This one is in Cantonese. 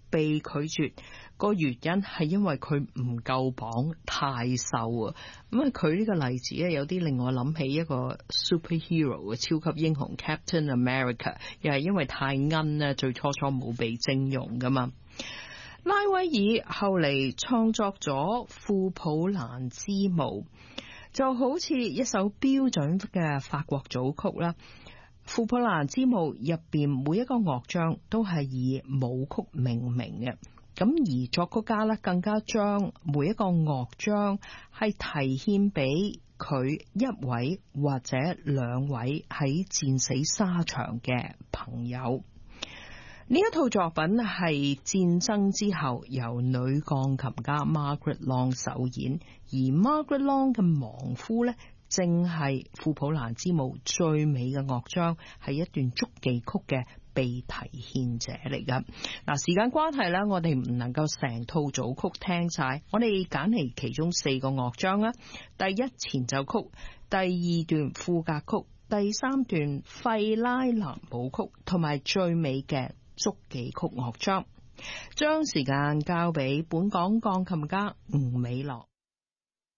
被拒絕，個原因係因為佢唔夠磅，太瘦啊。咁啊，佢呢個例子咧，有啲令我諗起一個 superhero 嘅超級英雄 Captain America， 又係因為太奀啦，最初冇被徵用噶嘛。拉威爾後嚟創作咗庫普蘭之舞，就好似一首標準嘅法國組曲啦。庫普蘭之舞入邊每一個樂章都係以舞曲命名嘅，咁而作曲家咧更加將每一個樂章係提獻俾佢一位或者兩位喺戰死沙場嘅朋友。呢一套作品係戰爭之後由女鋼琴家 Margaret Long 首演，而 Margaret Long 嘅亡夫呢，正係庫普蘭之舞最美嘅樂章，係一段足記曲嘅被提獻者嚟噶。嗱，時間關係啦，我哋唔能夠成套組曲聽晒，我哋揀嚟其中4個樂章啦。第一前奏曲，第二段賦格曲，第三段費拉南舞曲，同埋最美嘅足記曲樂章。將時間交俾本港鋼琴家吳美樂。